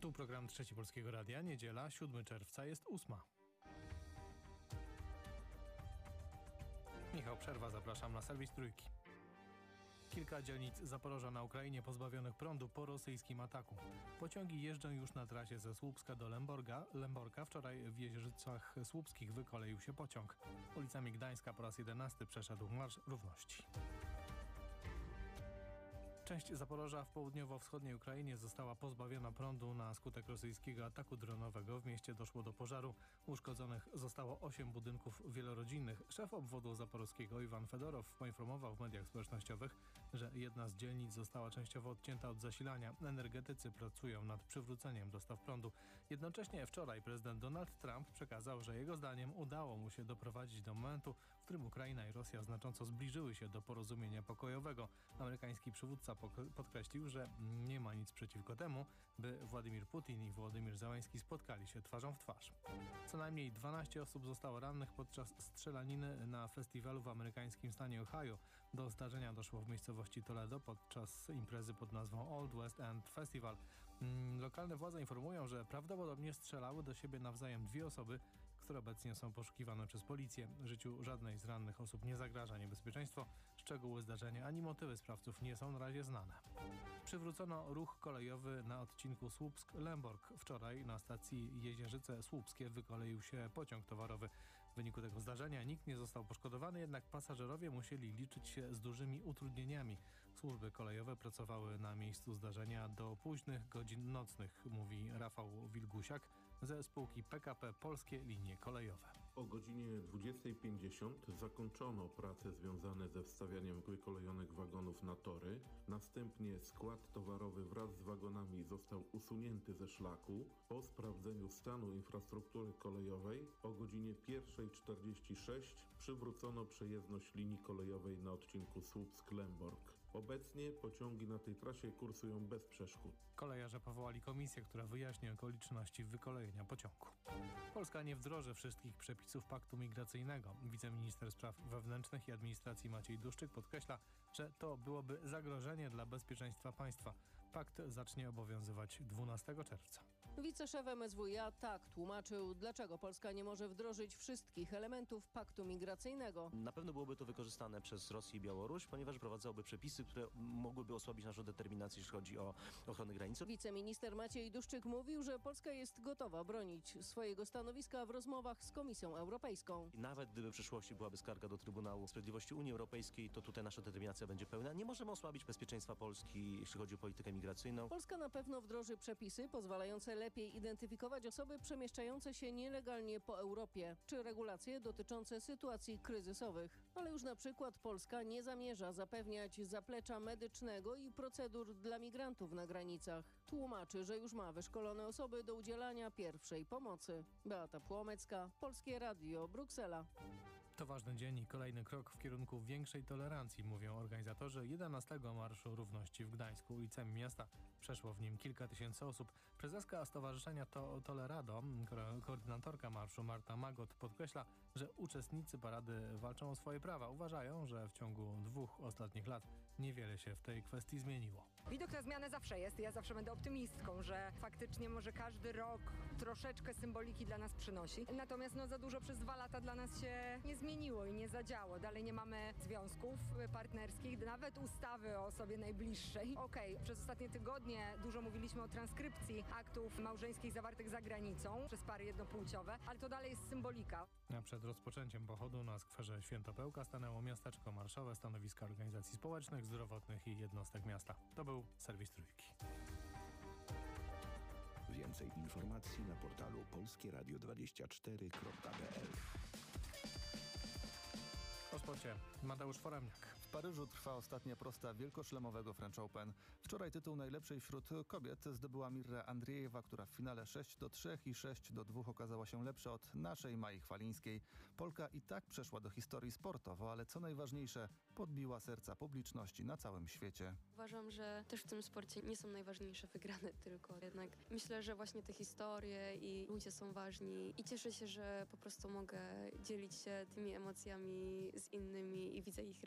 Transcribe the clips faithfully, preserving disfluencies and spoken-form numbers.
Tu program Trzeci Polskiego Radia. Niedziela, siódmego czerwca, jest ósma. Michał Przerwa, zapraszam na serwis Trójki. Kilka dzielnic Zaporoża na Ukrainie pozbawionych prądu po rosyjskim ataku. Pociągi jeżdżą już na trasie ze Słupska do Lęborga. Lęborka. Wczoraj w Jeździcach Słupskich wykoleił się pociąg. Ulicami Gdańska po raz jedenasty przeszedł Marsz Równości. Część Zaporoża w południowo-wschodniej Ukrainie została pozbawiona prądu na skutek rosyjskiego ataku dronowego. W mieście doszło do pożaru. Uszkodzonych zostało osiem budynków wielorodzinnych. Szef obwodu zaporowskiego Iwan Fedorow poinformował w mediach społecznościowych, że jedna z dzielnic została częściowo odcięta od zasilania. Energetycy pracują nad przywróceniem dostaw prądu. Jednocześnie wczoraj prezydent Donald Trump przekazał, że jego zdaniem udało mu się doprowadzić do momentu, w którym Ukraina i Rosja znacząco zbliżyły się do porozumienia pokojowego. Amerykański przywódca podkreślił, że nie ma nic przeciwko temu, by Władimir Putin i Wołodymyr Zełański spotkali się twarzą w twarz. Co najmniej dwanaście osób zostało rannych podczas strzelaniny na festiwalu w amerykańskim stanie Ohio. Do zdarzenia doszło w miejscowości Toledo podczas imprezy pod nazwą Old West End Festival. Lokalne władze informują, że prawdopodobnie strzelały do siebie nawzajem dwie osoby, które obecnie są poszukiwane przez policję. Życiu żadnej z rannych osób nie zagraża niebezpieczeństwo. Szczegóły zdarzenia ani motywy sprawców nie są na razie znane. Przywrócono ruch kolejowy na odcinku Słupsk-Lęborg. Wczoraj na stacji Jezierzyce Słupskie wykoleił się pociąg towarowy. W wyniku tego zdarzenia nikt nie został poszkodowany, jednak pasażerowie musieli liczyć się z dużymi utrudnieniami. Służby kolejowe pracowały na miejscu zdarzenia do późnych godzin nocnych, mówi Rafał Wilgusiak ze spółki P K P Polskie Linie Kolejowe. O godzinie dwudziestej pięćdziesiąt zakończono prace związane ze wstawianiem wykolejonych wagonów na tory. Następnie skład towarowy wraz z wagonami został usunięty ze szlaku. Po sprawdzeniu stanu infrastruktury kolejowej o godzinie pierwszej czterdzieści sześć przywrócono przejezdność linii kolejowej na odcinku Słupsk-Lęborg. Obecnie pociągi na tej trasie kursują bez przeszkód. Kolejarze powołali komisję, która wyjaśni okoliczności wykolejenia pociągu. Polska nie wdroży wszystkich przepisów paktu migracyjnego. Wiceminister spraw wewnętrznych i administracji Maciej Duszczyk podkreśla, że to byłoby zagrożenie dla bezpieczeństwa państwa. Pakt zacznie obowiązywać dwunastego czerwca. Wiceszef M S W iA tak tłumaczył, dlaczego Polska nie może wdrożyć wszystkich elementów paktu migracyjnego. Na pewno byłoby to wykorzystane przez Rosję i Białoruś, ponieważ wprowadzałoby przepisy, które mogłyby osłabić naszą determinację, jeśli chodzi o ochronę granicy. Wiceminister Maciej Duszczyk mówił, że Polska jest gotowa bronić swojego stanowiska w rozmowach z Komisją Europejską. I nawet gdyby w przyszłości byłaby skarga do Trybunału Sprawiedliwości Unii Europejskiej, to tutaj nasza determinacja będzie pełna. Nie możemy osłabić bezpieczeństwa Polski, jeśli chodzi o politykę migracyjną. Polska na pewno wdroży przepisy pozwalające lepiej identyfikować osoby przemieszczające się nielegalnie po Europie, czy regulacje dotyczące sytuacji kryzysowych. Ale już na przykład Polska nie zamierza zapewniać zaplecza medycznego i procedur dla migrantów na granicach. Tłumaczy, że już ma wyszkolone osoby do udzielania pierwszej pomocy. Beata Płomecka, Polskie Radio, Bruksela. To ważny dzień i kolejny krok w kierunku większej tolerancji, mówią organizatorzy jedenastego Marszu Równości w Gdańsku. Ulicami miasta przeszło w nim kilka tysięcy osób. Prezeska Stowarzyszenia to Tolerado, koordynatorka marszu Marta Magot podkreśla, że uczestnicy parady walczą o swoje prawa. Uważają, że w ciągu dwóch ostatnich lat niewiele się w tej kwestii zmieniło. Widok na zmianę zawsze jest. Ja zawsze będę optymistką, że faktycznie może każdy rok troszeczkę symboliki dla nas przynosi. Natomiast no, za dużo przez dwa lata dla nas się nie zmieniło i nie zadziało. Dalej nie mamy związków partnerskich, nawet ustawy o osobie najbliższej. Okej, okay, przez ostatnie tygodnie dużo mówiliśmy o transkrypcji aktów małżeńskich zawartych za granicą przez pary jednopłciowe, ale to dalej jest symbolika. A przed rozpoczęciem pochodu na skwerze Świętopełka stanęło miasteczko marszowe, stanowiska organizacji społecznych, zdrowotnych i jednostek miasta. To był serwis Trójki. Więcej informacji na portalu polskie radio dwadzieścia cztery kropka p l. O sporcie Mateusz Foremniak. W Paryżu trwa ostatnia prosta wielkoszlemowego French Open. Wczoraj tytuł najlepszej wśród kobiet zdobyła Mirra Andriejewa, która w finale sześć do trzech i sześć do dwóch okazała się lepsza od naszej Mai Chwalińskiej. Polka i tak przeszła do historii sportowo, ale co najważniejsze, podbiła serca publiczności na całym świecie. Uważam, że też w tym sporcie nie są najważniejsze wygrane tylko. Jednak myślę, że właśnie te historie i ludzie są ważni i cieszę się, że po prostu mogę dzielić się tymi emocjami z innymi i widzę ich reakcje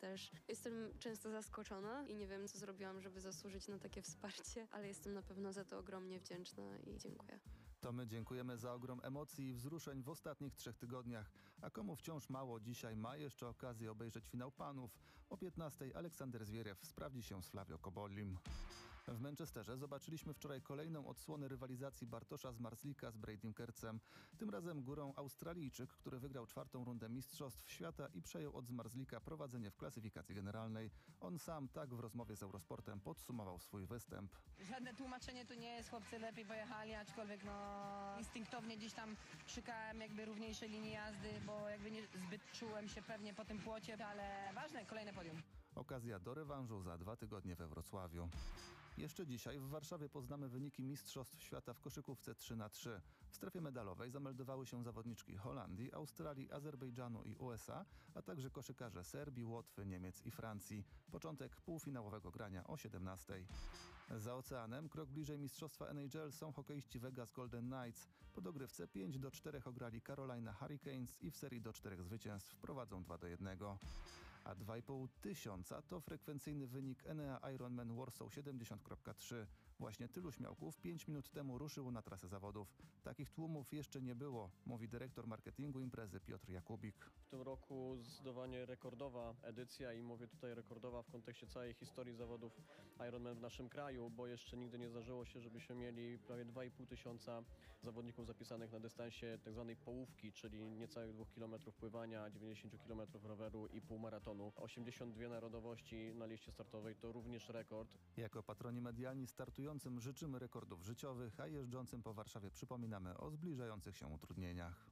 też jestem często zaskoczona i nie wiem, co zrobiłam, żeby zasłużyć na takie wsparcie, ale jestem na pewno za to ogromnie wdzięczna i dziękuję. To my dziękujemy za ogrom emocji i wzruszeń w ostatnich trzech tygodniach. A komu wciąż mało, dzisiaj ma jeszcze okazję obejrzeć finał panów. O piętnastej Aleksander Zwieriew sprawdzi się z Flavio Cobollim. W Manchesterze zobaczyliśmy wczoraj kolejną odsłonę rywalizacji Bartosza z Marslika z Bradym Kercem. Tym razem górą Australijczyk, który wygrał czwartą rundę Mistrzostw Świata i przejął od Marslika prowadzenie w klasyfikacji generalnej. On sam tak w rozmowie z Eurosportem podsumował swój występ. Żadne tłumaczenie tu nie jest, chłopcy lepiej pojechali, aczkolwiek no instynktownie gdzieś tam szukałem jakby równiejszej linii jazdy, bo jakby nie zbyt czułem się pewnie po tym płocie, ale ważne, kolejne podium. Okazja do rewanżu za dwa tygodnie we Wrocławiu. Jeszcze dzisiaj w Warszawie poznamy wyniki Mistrzostw Świata w koszykówce trzy na trzy. W strefie medalowej zameldowały się zawodniczki Holandii, Australii, Azerbejdżanu i U S A, a także koszykarze Serbii, Łotwy, Niemiec i Francji. Początek półfinałowego grania o siedemnastej. Za oceanem krok bliżej mistrzostwa N H L są hokeiści Vegas Golden Knights. Po dogrywce pięć do czterech ograli Carolina Hurricanes i w serii do czterech zwycięstw prowadzą dwa do jednego. A dwa i pół tysiąca to frekwencyjny wynik Enea Ironman Warsaw siedemdziesiąt trzy. Właśnie tylu śmiałków pięć minut temu ruszyło na trasę zawodów. Takich tłumów jeszcze nie było, mówi dyrektor marketingu imprezy Piotr Jakubik. W tym roku zdecydowanie rekordowa edycja i mówię tutaj rekordowa w kontekście całej historii zawodów Ironman w naszym kraju, bo jeszcze nigdy nie zdarzyło się, żebyśmy mieli prawie dwa i pół tysiąca zawodników zapisanych na dystansie tzw. połówki, czyli niecałych dwóch kilometrów pływania, dziewięćdziesiąt kilometrów roweru i półmaratonu. osiemdziesiąt dwie narodowości na liście startowej to również rekord. Jako patroni medialni startującym życzymy rekordów życiowych, a jeżdżącym po Warszawie przypominamy o zbliżających się utrudnieniach.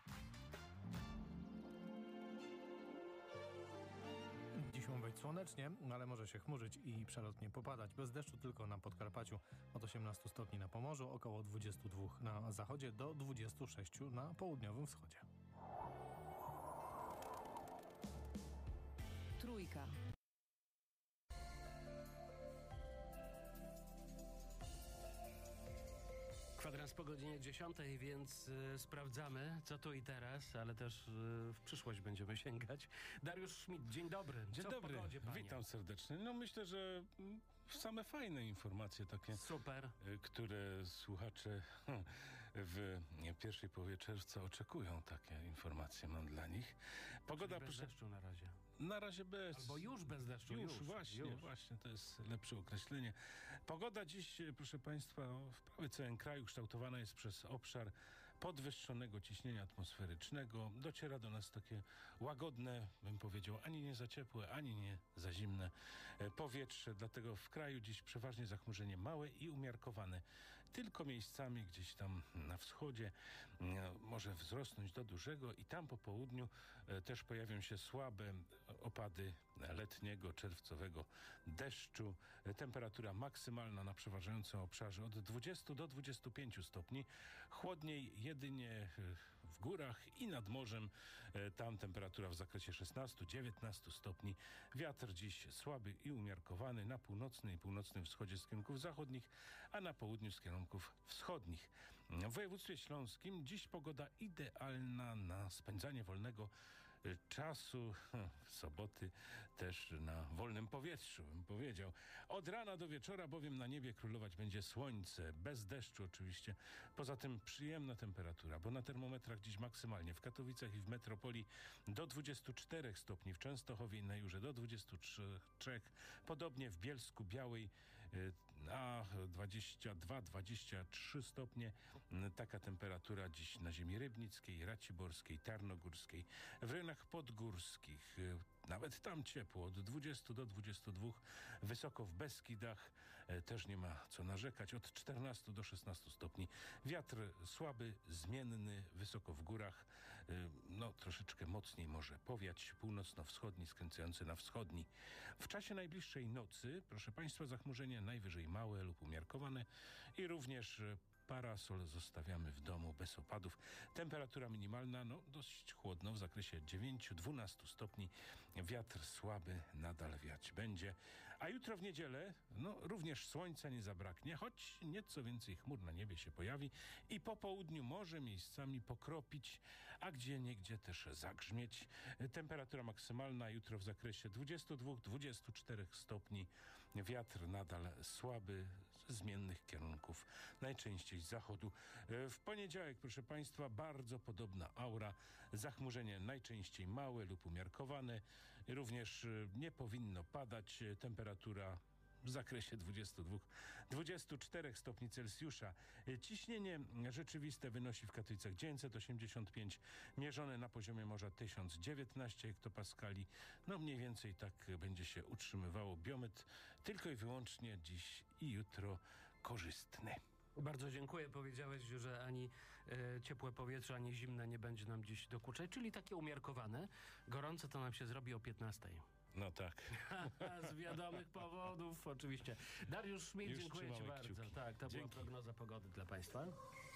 Dziś ma być słonecznie, ale może się chmurzyć i przelotnie popadać. Bez deszczu tylko na Podkarpaciu. Od osiemnastu stopni na Pomorzu, około dwudziestu dwóch na zachodzie do dwudziestu sześciu na południowym wschodzie. Trójka. Kwadrans po godzinie dziesiątej, więc y, sprawdzamy, co tu i teraz, ale też y, w przyszłość będziemy sięgać. Dariusz Schmidt, dzień dobry. Dzień co dobry, w pogodzie, panie? Witam serdecznie. No myślę, że mm, same fajne informacje takie, Super. y, które słuchacze hmm, w nie, pierwszej połowie czerwca oczekują. Takie informacje mam dla nich. Pogoda Czyli bez proszę, deszczu na razie. na razie bez. Albo już bez deszczu. Już, Już, właśnie, już. właśnie, to jest lepsze określenie. Pogoda dziś, proszę Państwa, w prawie całym kraju kształtowana jest przez obszar podwyższonego ciśnienia atmosferycznego. Dociera do nas takie łagodne, bym powiedział, ani nie za ciepłe, ani nie za zimne powietrze. Dlatego w kraju dziś przeważnie zachmurzenie małe i umiarkowane. Tylko miejscami gdzieś tam na wschodzie może wzrosnąć do dużego i tam po południu też pojawią się słabe opady letniego, czerwcowego deszczu. Temperatura maksymalna na przeważającym obszarze od dwudziestu do dwudziestu pięciu stopni. Chłodniej jedynie w górach i nad morzem. Tam temperatura w zakresie szesnastu do dziewiętnastu stopni. Wiatr dziś słaby i umiarkowany na północnym i północnym wschodzie z kierunków zachodnich, a na południu z kierunków wschodnich. W województwie śląskim dziś pogoda idealna na spędzanie wolnego czasu, w soboty też na wolnym powietrzu, bym powiedział. Od rana do wieczora bowiem na niebie królować będzie słońce, bez deszczu oczywiście. Poza tym przyjemna temperatura, bo na termometrach dziś maksymalnie w Katowicach i w metropolii do dwudziestu czterech stopni, w Częstochowie i na Jurze do dwudziestu trzech, podobnie w Bielsku Białej a dwadzieścia dwa do dwudziestu trzech stopnie. Taka temperatura dziś na ziemi rybnickiej, raciborskiej, tarnogórskiej, w rejonach podgórskich. Nawet tam ciepło, od dwudziestu do dwudziestu dwóch. Wysoko w Beskidach też nie ma co narzekać, od czternastu do szesnastu stopni. Wiatr słaby, zmienny, wysoko w górach, no troszeczkę mocniej może powiać, północno-wschodni, skręcający na wschodni. W czasie najbliższej nocy, proszę Państwa, zachmurzenie najwyżej małe lub umiarkowane i również parasol zostawiamy w domu bez opadów. Temperatura minimalna, no dość chłodno, w zakresie dziewięciu do dwunastu stopni. Wiatr słaby nadal wiać będzie, A jutro w niedzielę, no również słońca nie zabraknie, choć nieco więcej chmur na niebie się pojawi i po południu może miejscami pokropić, a gdzie niegdzie też zagrzmieć. Temperatura maksymalna jutro w zakresie dwudziestu dwóch do dwudziestu czterech stopni. Wiatr nadal słaby, zmiennych kierunków, najczęściej z zachodu. W poniedziałek, proszę Państwa, bardzo podobna aura. Zachmurzenie najczęściej małe lub umiarkowane. Również nie powinno padać. Temperatura w zakresie dwudziestu dwóch do dwudziestu czterech stopni Celsjusza. Ciśnienie rzeczywiste wynosi w Katowicach dziewięćset osiemdziesiąt pięć, mierzone na poziomie morza tysiąc dziewiętnaście hektopaskali. No mniej więcej tak będzie się utrzymywało. Biometr tylko i wyłącznie dziś i jutro korzystny. Bardzo dziękuję. Powiedziałeś, że ani e, ciepłe powietrze, ani zimne nie będzie nam dziś dokuczać, czyli takie umiarkowane. Gorące to nam się zrobi o piętnastej. No tak. Z wiadomych powodów, oczywiście. Dariusz Szmid, Już dziękuję Ci trzymamy bardzo. kciuki. Tak, to Dzięki. była prognoza pogody dla Państwa.